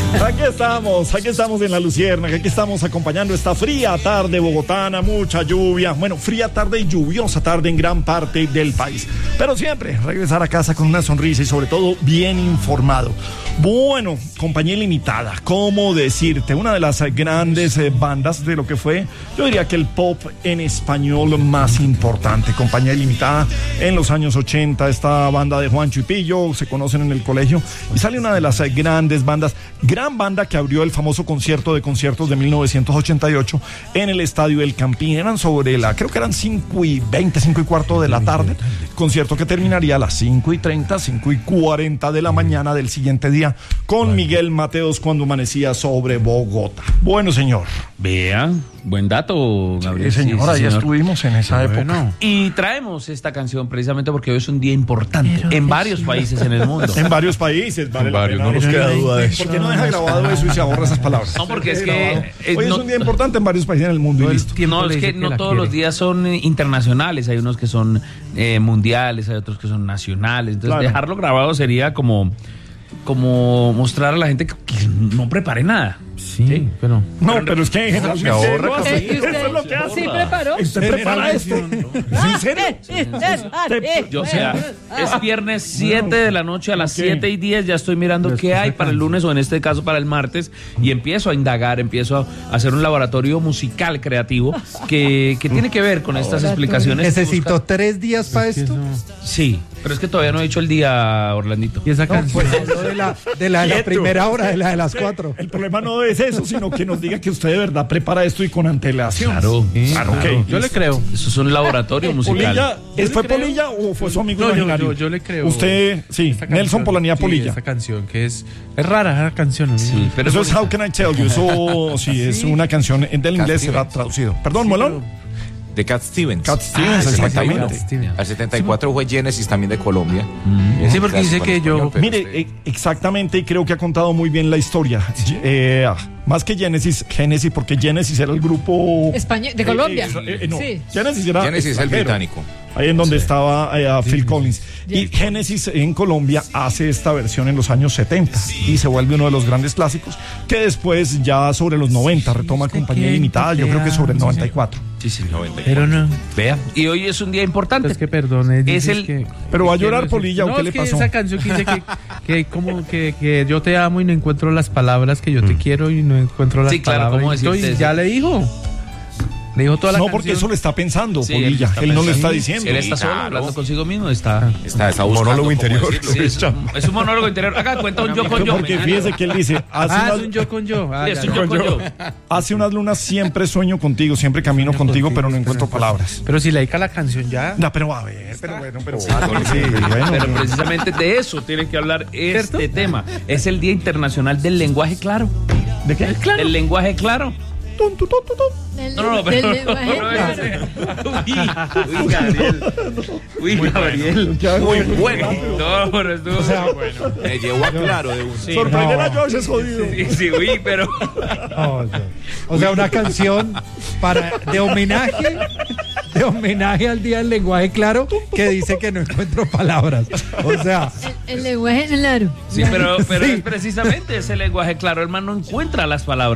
Aquí estamos en La Luciérnaga, aquí estamos acompañando esta fría tarde bogotana, mucha lluvia, bueno, fría tarde y lluviosa tarde en gran parte del país, pero siempre regresar a casa con una sonrisa y sobre todo bien informado. Bueno, Compañía Ilimitada, ¿cómo decirte? Una de las grandes bandas de lo que fue, yo diría que el pop en español más importante. Compañía Ilimitada en los años 80, esta banda de Juancho y Pillo, se conocen en el colegio y sale una de las grandes bandas, gran banda que abrió el famoso concierto de conciertos de 1988 en el Estadio El Campín. Eran creo que eran 5:20, 5:15 de la tarde, concierto que terminaría a las 5:30, 5:40 de la mañana del siguiente día con Miguel Mateos cuando amanecía sobre Bogotá. Bueno, señor. Vea, buen dato, Gabriel. Sí, señor, ahí estuvimos en esa época. Y traemos esta canción precisamente porque hoy es un día importante en varios países en el mundo. En varios países, vale la pena. No nos queda duda de eso. ¿Por qué no deja grabado eso y se ahorra esas palabras? No, porque es que... hoy es un día importante en varios países en el mundo y listo. No, es que no todos los días son internacionales. Hay unos que son mundiales, hay otros que son nacionales. Entonces, dejarlo grabado sería como mostrar a la gente que no prepare nada. Sí, pero... No, pero es que se ahorra. ¿Sí preparó? ¿Usted prepara esto? ¿En serio? Yo, o sea, es viernes 7 de la noche a las 7:10. Ya estoy mirando qué hay para el lunes o en este caso para el martes y empiezo a indagar, empiezo a hacer un laboratorio musical creativo que tiene que ver con estas explicaciones. ¿Necesito 3 días para esto? Sí, pero es que todavía no he dicho el día, Orlandito. Y esa canción de la primera hora, de la de las 4. El problema no es eso, sino que nos diga que usted de verdad prepara esto y con antelación. Claro, ok. Yo le creo. Eso es un laboratorio musical. ¿Fue Polilla o fue su amigo imaginario? Yo le creo. Usted, sí, Nelson Polanía Polilla. Esta canción que es rara la canción. Sí, pero eso es How Can I Tell You. Eso sí, es una canción del inglés, será traducido. Perdón, Molón. De Cat Stevens. Cat Stevens, exactamente. Al 74 fue Genesis también de Colombia. Sí, porque dice que yo... Mire, exactamente, y creo que ha contado muy bien la historia. Más que Genesis, porque Genesis era el grupo... Español, de Colombia. No, Sí. Genesis es el británico. Ahí en donde estaba Phil Collins. Y Genesis en Colombia hace esta versión en los años 70 y se vuelve uno de los grandes clásicos que después ya sobre los 90 retoma Compañía Ilimitada, yo creo que sobre el 94. Sí, sí, 94. Pero no. Vea. Y hoy es un día importante. Es que perdone. Pero va a llorar Polilla, ¿o qué le pasó? Esa canción que dice que como que yo te amo y no encuentro las palabras, que yo te quiero y no encuentro las palabras. ¿Cómo decirte eso? Ya le dijo. Le dijo toda la canción. No, porque eso le está pensando, Sí, Polilla. Él no le está diciendo. Él está solo hablando consigo mismo. Está buscando monólogo interior. Sí, es un monólogo interior. Acá cuenta un yo con yo. Porque fíjese que él dice, es un yo con yo. Es un yo con yo. Hace unas lunas siempre sueño contigo, siempre camino contigo, pero no encuentro palabras. Pero si le dedica la canción ya. No, pero a ver, pero Pero precisamente de eso tiene que hablar este tema. Es el Día Internacional del Lenguaje Claro. ¿De qué? El lenguaje claro. No, pero Uy, Gabriel. Muy bueno. No, pero estuvo bueno. Me llevó a Claro de un... Sorprender a George es jodido. Sí, uy, pero... O sea, una canción de homenaje al Día del Lenguaje Claro que dice que no encuentro palabras. O sea... El lenguaje claro. Sí, pero es precisamente ese lenguaje claro. El man no encuentra las palabras.